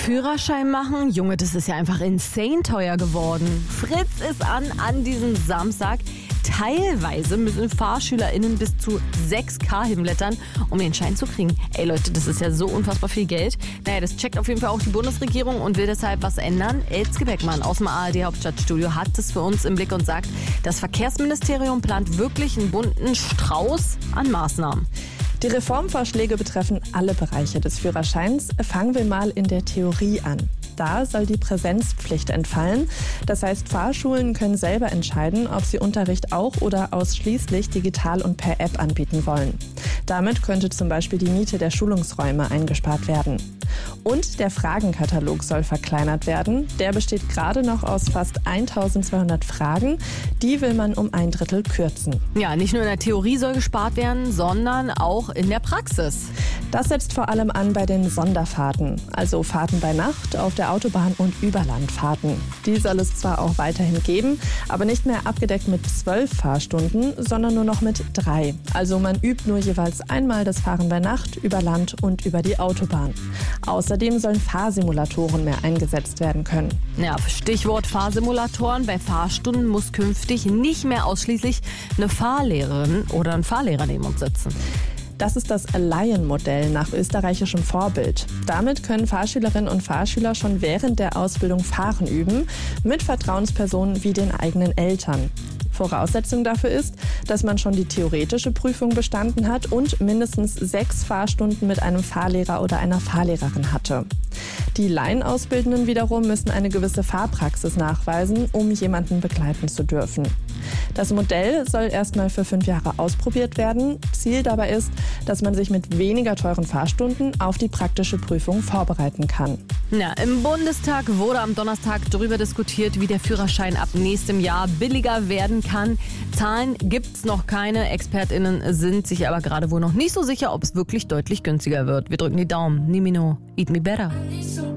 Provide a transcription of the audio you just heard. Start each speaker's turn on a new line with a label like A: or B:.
A: Führerschein machen? Junge, das ist ja einfach insane teuer geworden. Fritz ist an diesem Samstag. Teilweise müssen FahrschülerInnen bis zu 6.000 hinblättern, um den Schein zu kriegen. Ey Leute, das ist ja so unfassbar viel Geld. Naja, das checkt auf jeden Fall auch die Bundesregierung und will deshalb was ändern. Elske Beckmann aus dem ARD-Hauptstadtstudio hat es für uns im Blick und sagt, das Verkehrsministerium plant wirklich einen bunten Strauß an Maßnahmen.
B: Die Reformvorschläge betreffen alle Bereiche des Führerscheins. Fangen wir mal in der Theorie an. Da soll die Präsenzpflicht entfallen. Das heißt, Fahrschulen können selber entscheiden, ob sie Unterricht auch oder ausschließlich digital und per App anbieten wollen. Damit könnte zum Beispiel die Miete der Schulungsräume eingespart werden. Und der Fragenkatalog soll verkleinert werden. Der besteht gerade noch aus fast 1200 Fragen. Die will man um 1/3 kürzen.
A: Ja, nicht nur in der Theorie soll gespart werden, sondern auch in der Praxis.
B: Das setzt vor allem an bei den Sonderfahrten, also Fahrten bei Nacht, auf der Autobahn und Überlandfahrten. Die soll es zwar auch weiterhin geben, aber nicht mehr abgedeckt mit 12 Fahrstunden, sondern nur noch mit 3. Also man übt nur jeweils einmal das Fahren bei Nacht, über Land und über die Autobahn. Außerdem sollen Fahrsimulatoren mehr eingesetzt werden können.
A: Ja, Stichwort Fahrsimulatoren. Bei Fahrstunden muss künftig nicht mehr ausschließlich eine Fahrlehrerin oder ein Fahrlehrer neben uns sitzen.
B: Das ist das Lion-Modell nach österreichischem Vorbild. Damit können Fahrschülerinnen und Fahrschüler schon während der Ausbildung Fahren üben, mit Vertrauenspersonen wie den eigenen Eltern. Voraussetzung dafür ist, dass man schon die theoretische Prüfung bestanden hat und mindestens 6 Fahrstunden mit einem Fahrlehrer oder einer Fahrlehrerin hatte. Die Laienausbildenden wiederum müssen eine gewisse Fahrpraxis nachweisen, um jemanden begleiten zu dürfen. Das Modell soll erstmal für 5 Jahre ausprobiert werden. Ziel dabei ist, dass man sich mit weniger teuren Fahrstunden auf die praktische Prüfung vorbereiten kann.
A: Ja, im Bundestag wurde am Donnerstag darüber diskutiert, wie der Führerschein ab nächstem Jahr billiger werden kann. Zahlen gibt's noch keine. ExpertInnen sind sich aber gerade wohl noch nicht so sicher, ob es wirklich deutlich günstiger wird. Wir drücken die Daumen. Nimino, eat me better.